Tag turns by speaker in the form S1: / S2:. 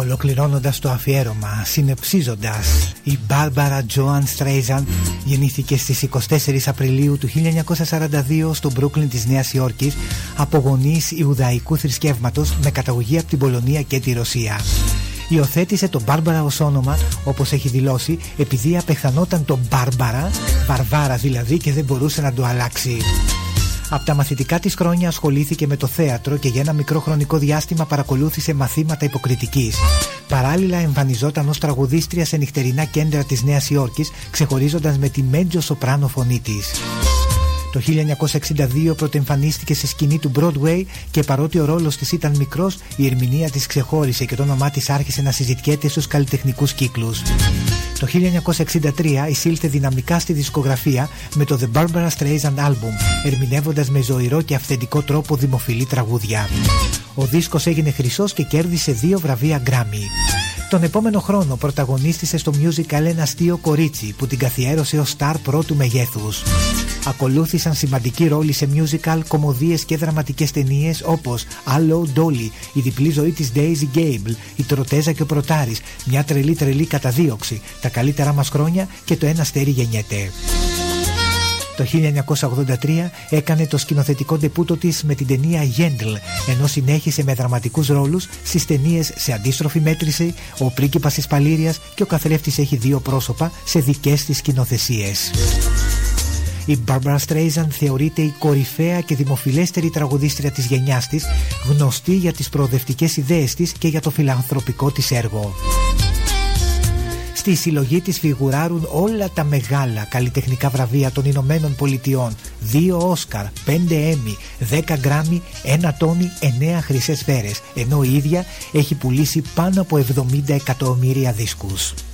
S1: Ολοκληρώνοντας το αφιέρωμα, συνοψίζοντας, η Barbara Joan Streisand γεννήθηκε στις 24 Απριλίου του 1942 στο Μπρούκλιν της Νέας Υόρκης από γονείς Ιουδαϊκού θρησκεύματος με καταγωγή από την Πολωνία και τη Ρωσία. Υιοθέτησε τον Μπάρμπαρα ως όνομα, όπως έχει δηλώσει, επειδή απεχθανόταν τον Μπάρμπαρα, Βαρβάρα δηλαδή, και δεν μπορούσε να το αλλάξει. Από τα μαθητικά της χρόνια ασχολήθηκε με το θέατρο και για ένα μικρό χρονικό διάστημα παρακολούθησε μαθήματα υποκριτικής. Παράλληλα εμφανιζόταν ως τραγουδίστρια σε νυχτερινά κέντρα της Νέας Υόρκης, ξεχωρίζοντας με τη μέτζο σοπράνο φωνή της. Το 1962 πρωτεμφανίστηκε σε σκηνή του Broadway και παρότι ο ρόλος της ήταν μικρός, η ερμηνεία της ξεχώρισε και το όνομά της άρχισε να συζητιέται στους καλλιτεχνικούς κύκλους. Το 1963 εισήλθε δυναμικά στη δισκογραφία με το The Barbara Streisand Album, ερμηνεύοντας με ζωηρό και αυθεντικό τρόπο δημοφιλή τραγούδια. Ο δίσκος έγινε χρυσός και κέρδισε 2 βραβεία Grammy. Τον επόμενο χρόνο πρωταγωνίστησε στο musical ένα αστείο κορίτσι που την καθιέρωσε ως στάρ πρώτου μεγέθους. Ακολούθησαν σημαντικοί ρόλοι σε musical, κωμωδίες και δραματικές ταινίες όπως Hello Dolly, η διπλή ζωή της Daisy Gable, η Τροτέζα και ο Πρωτάρης, μια τρελή καταδίωξη, τα καλύτερά μας χρόνια και το ένα αστέρι γεννιέται. Το 1983 έκανε το σκηνοθετικό ντεπούτο της με την ταινία Yentl, ενώ συνέχισε με δραματικούς ρόλους στις ταινίες Σε αντίστροφη μέτρηση, Ο πρίγκιπας της Παλήριας και Ο καθρέφτης έχει 2 πρόσωπα σε δικές της σκηνοθεσίες. Η Barbara Streisand θεωρείται η κορυφαία και δημοφιλέστερη τραγουδίστρια της γενιάς της, γνωστή για τις προοδευτικές ιδέες της και για το φιλανθρωπικό της έργο. Στη συλλογή της φιγουράρουν όλα τα μεγάλα καλλιτεχνικά βραβεία των Ηνωμένων Πολιτειών, 2 Όσκαρ, 5 Έμι, 10 Γκράμι, 1 Τόνι, 9 χρυσές σφαίρες, ενώ η ίδια έχει πουλήσει πάνω από 70 εκατομμύρια δίσκους.